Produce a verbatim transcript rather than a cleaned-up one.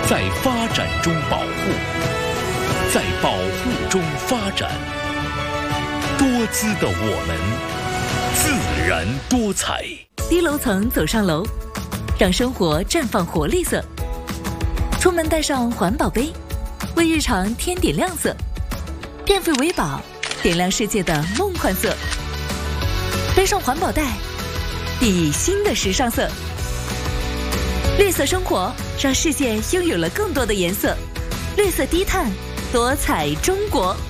在发展中保护，在保护中发展。多姿的我们，自然多彩。 低楼层走上楼，让生活绽放活力色。出门带上环保杯，为日常添点亮色。电费为宝，点亮世界的梦幻色。背上环保袋，熠熠新的时尚色。绿色生活，让世界拥有了更多的颜色。绿色低碳，多彩中国。